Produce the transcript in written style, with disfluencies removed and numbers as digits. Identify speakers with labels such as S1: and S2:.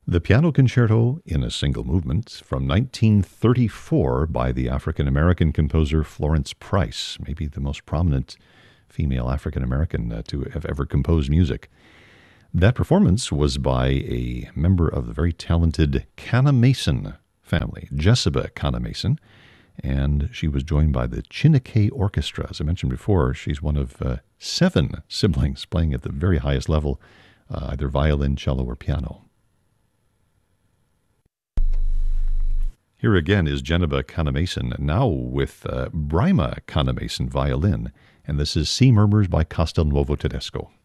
S1: The Piano Concerto in a Single Movement from 1934 by the African-American composer Florence Price, maybe the most prominent female African-American to have ever composed music. That performance was by a member of the very talented Canna-Mason family, Jessica Canna-Mason, and she was joined by the Chineke Orchestra. As I mentioned before, she's one of 7 siblings playing at the very highest level, either violin, cello, or piano. Here again is Geneba Canna-Mason, now with Bryma Canna-Mason violin, and this is Sea Murmurs by Castelnuovo Tedesco.